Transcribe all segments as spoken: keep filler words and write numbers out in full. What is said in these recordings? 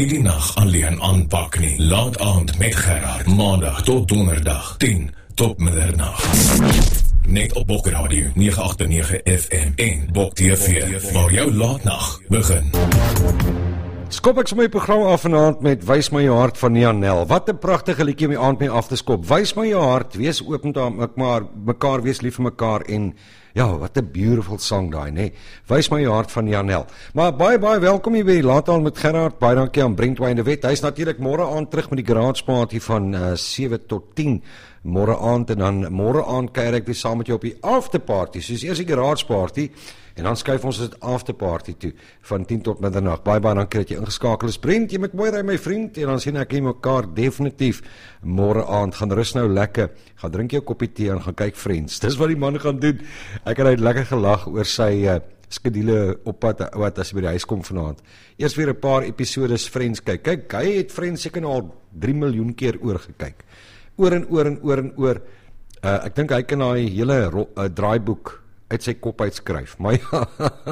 Die nag alleen aanpak nie. Laat aand met Gerard, maandag tot donderdag, tien tot middernag. Net op Bok Radio nege agt nege F M en Bok T V, waar jou laatnag begin. Skop ek my program af vanaand met Wys my jou hart van Nel. Wat 'n pragtige liedjie om die aand mee af te skop. Wys my jou hart, wees oop met mekaar, mekaar wees lief vir mekaar en ja, wat 'n beautiful song daai, nê. Wys my jou hart van Nel. Maar baie baie welkom hier by die Laat Aand met Gerard. Baie dankie aan Brentwyn de Wet. Hy's natuurlik môre aand terug met die garage party van uh, sewe tot tien. Môre aand en dan môre aand kuier ek weer saam met jou op die after party. Soos eers die garage party en dan skuif ons dit after party toe van tien tot middernag. Baie baie dankie dat jy ingeskakel is. Brent, jy moet mooi ry my vriend en dan sien ek jy mekaar definitief môre aand. Gaan rus nou lekker. Gaan drink jou koppie tee en gaan kyk Friends. Dis wat die man gaan doen. Ek het uit lekker gelag oor sy uh, skedule op pad wat as hy by die huis kom vanaand. Eers weer 'n paar episodes Friends kyk. Kyk, hy het Friends seker nou al drie miljoen keer oorgekyk. Oor en oor en oor en oor. Uh, ek dink hy kan daai hele uh, draaiboek uit sy kop uitskryf. Maar ja,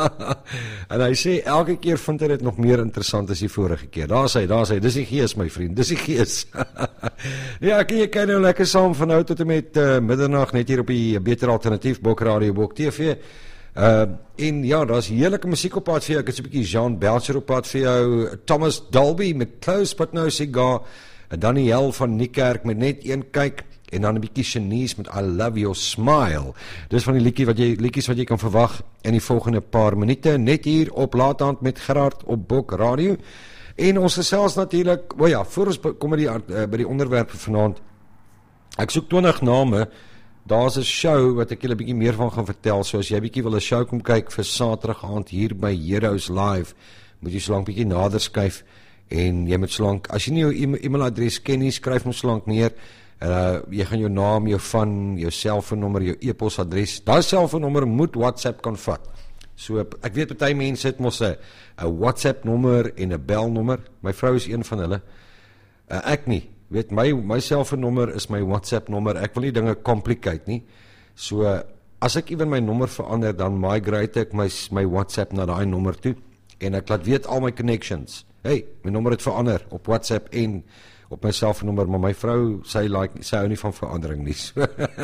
en hy sê elke keer vind hy dit nog meer interessant as die vorige keer. Daar sê hy, daar sê hy, dis die gees my vriend, dis die gees. Ja, kan jy kyk nou lekker saam van nou tot en met uh, middernag net hier op die Beter Alternatief Bok Radio Bok T V. Uh, en ja, daar's heerlike musiek op pad vir jou. Ek het so 'n bietjie Jean Belcher op pad vir jou. Thomas Dolby met Close But No Cigar. Daniel van Niekerk met Net Een Kyk en dan 'n bietjie Shanice met I Love Your Smile. Dis van die liedjie wat jy liedjies wat jy kan verwag in die volgende paar minute net hier op Laat Aand met Gerard op Bok Radio. En ons gesels natuurlik, o ja, voor ons kom by die uh, by die onderwerpe vanaand. Ek soek twintig name. Daar's 'n show wat ek julle 'n bietjie meer van gaan vertel. So as jy bietjie wil 'n show kom kyk vir Saterdag aand hier by Heroes Live, moet jy so lank bietjie nader skuif. En jy moet solank, as jy nie jou e-mailadres ken nie, skryf hom solank neer. Uh, jy gaan jou naam, jou van, jou selfoonnommer, jou e-posadres. Daai selfoonnommer moet WhatsApp kan vat. So ek weet party mense het mos 'n 'n WhatsApp nommer en 'n belnommer. My vrou is een van hulle. Uh, ek nie. Weet my my selfoonnommer is my WhatsApp nommer. Ek wil nie dinge complicate nie. So uh, as ek ewen my nommer verander, dan migrate ek my my WhatsApp na daai nommer toe en ek laat weet al my connections. Hey, my nommer het verander op WhatsApp en op my selfoonnommer, maar my vrou, sy like, sy hou nie van verandering nie. So,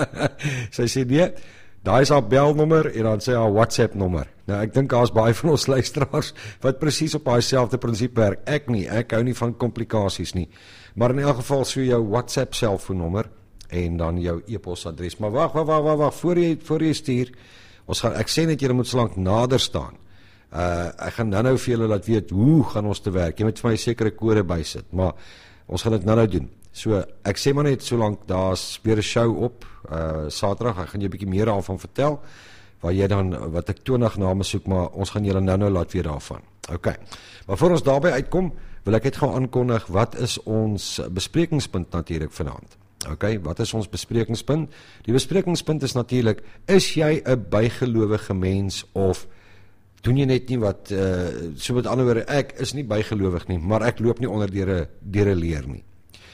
sy sê nee, daai is haar belnommer en dan sê haar WhatsApp nommer. Nou ek dink daar's baie van ons luisteraars wat presies op daai selfde prinsip werk. Ek nie, ek hou nie van komplikasies nie. Maar in elk geval so jou WhatsApp selfoonnommer en dan jou e-posadres. Maar wag, wag, wag, wag, voor jy voor jy stuur, ons gaan ek sê net jy moet slank nader staan. Uh, ek gaan nou nou vir julle laat weet hoe gaan ons te werk. Jy moet vir my 'n sekere kode bysit, maar ons gaan dit nou nou doen. So ek sê maar net solank daar's weer 'n show op uh, Saterdag, ek gaan jy 'n bietjie meer daarvan vertel waar jy dan wat ek twintig name soek, maar ons gaan julle nou nou laat weet daarvan. OK. Maar voor ons daarby uitkom, wil ek net gou aankondig wat is ons besprekingspunt natuurlik vanaand. OK, wat is ons besprekingspunt? Die besprekingspunt is natuurlik, is jy 'n bygelowige mens of doen jy net nie wat, uh, so met ander woorde, ek is nie bygelowig nie, maar ek loop nie onder deur 'n deur 'n leer nie.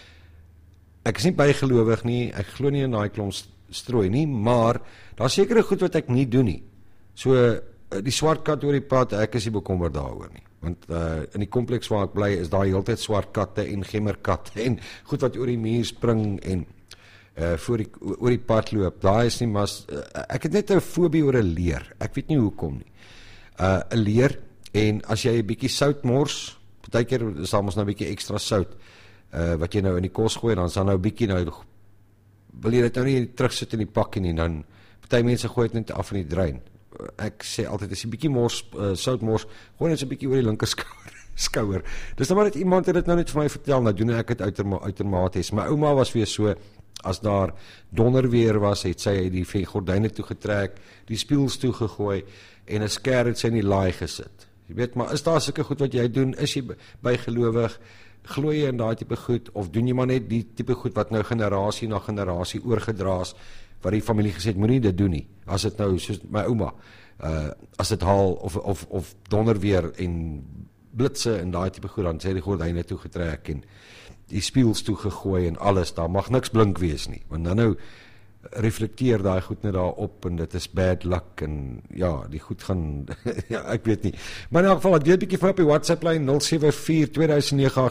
Ek is nie bygelowig nie, ek glo nie in daai klomp strooi nie, maar daar's sekere goed wat ek nie doen nie. So, uh, die swart kat oor die pad, ek is nie bekommerd daaroor nie. Want uh, in die kompleks waar ek bly, is daar heeltyd swart katte en gemmerkatte en goed wat oor die muur spring en uh, voor die, oor die pad loop. Daai is nie, maar uh, ek het net 'n fobie oor 'n leer. Ek weet nie hoekom nie. 'n uh, leer, en as jy 'n bietjie sout mors, partykeer is daar mos nou 'n bietjie ekstra sout, uh, wat jy nou in die kos gooi, dan is daar nou 'n bietjie, nou, wil jy dit nou nie terugsit in die pakkie nie, dan, party mense gooi dit net af in die drein. Uh, ek sê altyd, as jy 'n bietjie mors, uh, sout mors, gooi net so 'n bietjie oor die linker skouer, skouer. Dis nou maar net iemand het dit nou net vir my vertel, nou doen ek dit uiterma, uitermate. My ouma was weer so, as daar donderweer was, het sy die gordyne toegetrek, die spieëls toegegooi, en 'n skêr het sy in die laai gesit. Jy weet, maar is daar sulke goed wat jy doen? Is jy bygelowig? Glo jy in daai tipe goed? Of doen jy maar net die tipe goed wat nou generasie na generasie oorgedraas, wat die familie gesê het, moenie dit doen nie. As dit nou, soos my ouma, uh, as dit haal, of, of, of donderweer en blitse en daai tipe goed, dan sê die gordyne toegetrek en die spieëls toegegooi en alles, daar mag niks blink wees nie. Want dan nou, reflekteer daai goed net daarop en dit is bad luck en ja, die goed gaan ja, ek weet nie. Maar in elk geval, ek weet 'n bietjie van op die WhatsApp lyn nul sewe vier twee nege